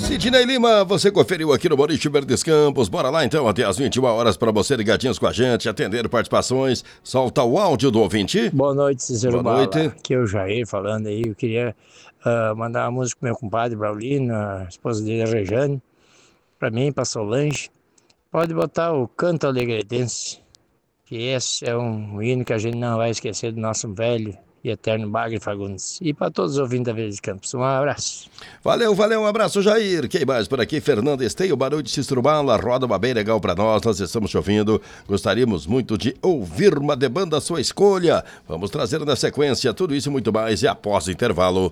Sidney Lima, você conferiu aqui no Boliche Verdes Campos. Bora lá então, até as 21 horas para você ligadinhos com a gente, atender participações. Solta o áudio do ouvinte. Boa noite, Cícero Boa noite. Bala. Aqui é o Jair falando aí. Eu queria mandar uma música pro meu compadre Braulino, a esposa dele, a Rejane, pra mim, pra Solange. Pode botar o Canto Alegredense, que esse é um hino que a gente não vai esquecer do nosso velho e eterno Bagre Fagundes. E para todos os ouvintes da Verdes Campos, um abraço. Valeu, um abraço, Jair. Quem mais por aqui? Fernando Esteio, barulho de Cícero Bala, roda uma bem legal pra nós estamos te ouvindo. Gostaríamos muito de ouvir uma demanda, sua escolha. Vamos trazer na sequência tudo isso e muito mais e após o intervalo.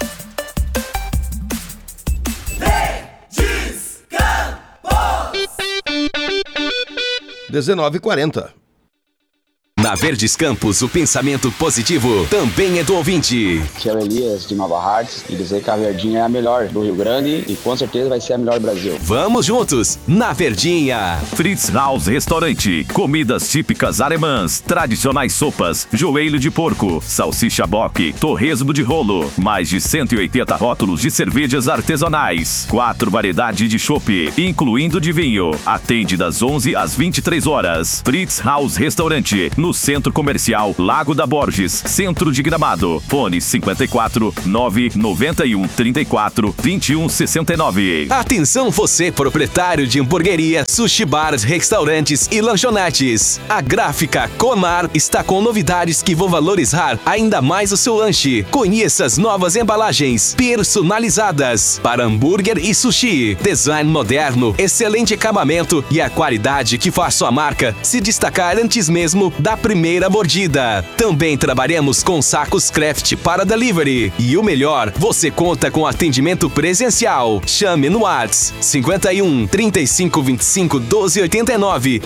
19h40. Na Verdes Campos, o pensamento positivo também é do ouvinte. Que é o Elias de Nova Hartz e dizer que a Verdinha é a melhor do Rio Grande e com certeza vai ser a melhor do Brasil. Vamos juntos, na Verdinha. Fritz House Restaurante, comidas típicas alemãs, tradicionais sopas, joelho de porco, salsicha boque, torresmo de rolo, mais de 180 rótulos de cervejas artesanais, 4 variedades de chopp, incluindo de vinho. Atende das 11 às 23 horas. Fritz House Restaurante, no Centro Comercial Lago da Borges, Centro de Gramado. Fone 54 991 34 21 69. Atenção você, proprietário de hamburgueria, sushi bars, restaurantes e lanchonetes. A Gráfica Comar está com novidades que vão valorizar ainda mais o seu lanche. Conheça as novas embalagens personalizadas para hambúrguer e sushi. Design moderno, excelente acabamento e a qualidade que faz sua marca se destacar antes mesmo da primeira mordida. Também trabalhamos com sacos craft para delivery. E o melhor, você conta com atendimento presencial. Chame no WhatsApp 51 35 25 12 89,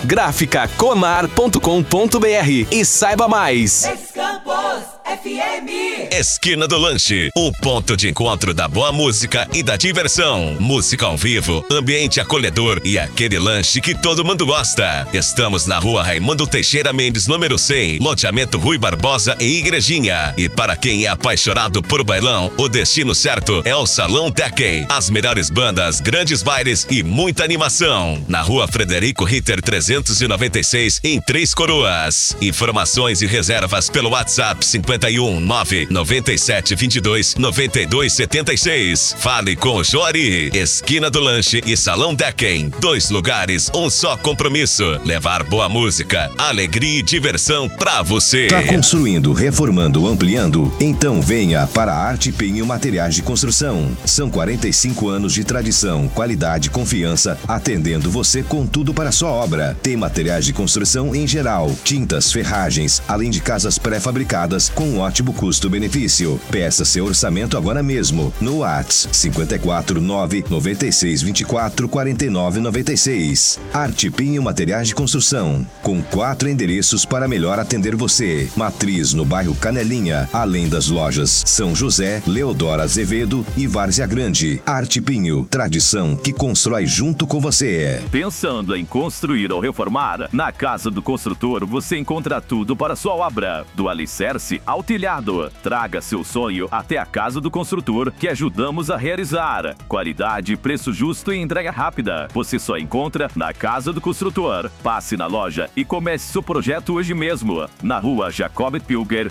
graficacomar.com.br e saiba mais. Campos FM. Esquina do Lanche, o ponto de encontro da boa música e da diversão. Música ao vivo, ambiente acolhedor e aquele lanche que todo mundo gosta. Estamos na rua Raimundo Teixeira Mendes, número 100, loteamento Rui Barbosa e Igrejinha. E para quem é apaixonado por bailão, o destino certo é o Salão Tekken. As melhores bandas, grandes bailes e muita animação. Na rua Frederico Ritter 396, em Três Coroas. Informações e reservas pelo WhatsApp 51 997 22 92 76. Fale com o Jori. Esquina do Lanche e Salão Tekken. 2 lugares, um só compromisso. Levar boa música, alegria e diversão pra você. Tá construindo, reformando, ampliando? Então venha para a Arte Pinho Materiais de Construção. São 45 anos de tradição, qualidade, confiança, atendendo você com tudo para a sua obra. Tem materiais de construção em geral, tintas, ferragens, além de casas pré-fabricadas com um ótimo custo-benefício. Peça seu orçamento agora mesmo no WhatsApp 54 9 96 24 49 96. Arte Pinho Materiais de Construção, com 4 endereços para melhor atender você. Matriz no bairro Canelinha, além das lojas São José, Leodora Azevedo e Várzea Grande. Arte Pinho, tradição que constrói junto com você. Pensando em construir ou reformar? Na Casa do Construtor você encontra tudo para sua obra, do alicerce ao telhado. Traga seu sonho até a Casa do Construtor, que ajudamos a realizar. Qualidade, preço justo e entrega rápida. Você só encontra na Casa do Construtor. Passe na loja e comece seu projeto hoje mesmo. Na rua Jacob Pilger,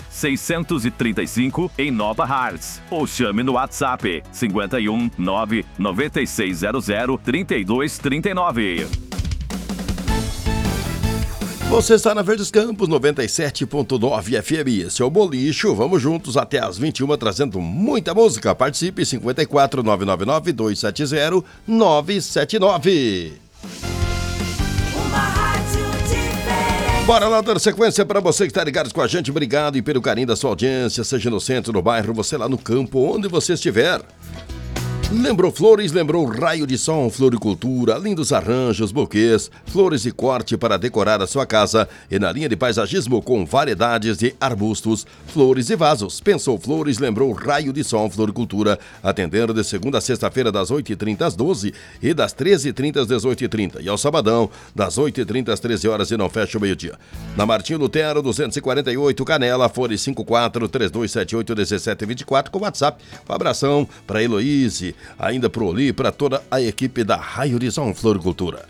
635, em Nova Hartz. Ou chame no WhatsApp 51 9 9600 3239. Você está na Verdes Campos 97.9 FM. Esse é o Bolicho. Vamos juntos até as 21 trazendo muita música. Participe 54 999 270 979. Bora lá dar sequência para você que está ligado com a gente. Obrigado e pelo carinho da sua audiência, seja no centro, no bairro, você lá no campo, onde você estiver. Lembrou flores, lembrou raio de sol, floricultura, lindos arranjos, buquês, flores e corte para decorar a sua casa e na linha de paisagismo com variedades de arbustos, flores e vasos. Pensou flores, lembrou raio de sol, floricultura, atendendo de segunda a sexta-feira das 8h30 às 12 e das 13h30 às 18h30 e ao sabadão das 8h30 às 13 horas e não fecha o meio-dia. Na Martinho Lutero 248 Canela, fone 54 3278 1724 com WhatsApp. Um abração para Heloíse, ainda pro Oli e para toda a equipe da Raio Horizon Floricultura.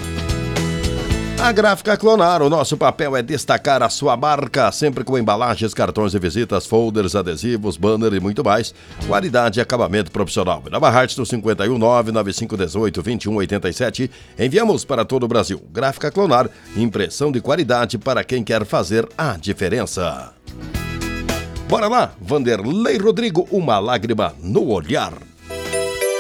A Gráfica Clonar, o nosso papel é destacar a sua marca, sempre com embalagens, cartões de visitas, folders, adesivos, banner e muito mais. Qualidade e acabamento profissional. Na Barrates do 51995182187, enviamos para todo o Brasil. Gráfica Clonar, impressão de qualidade para quem quer fazer a diferença. Bora lá, Vanderlei Rodrigo, uma lágrima no olhar.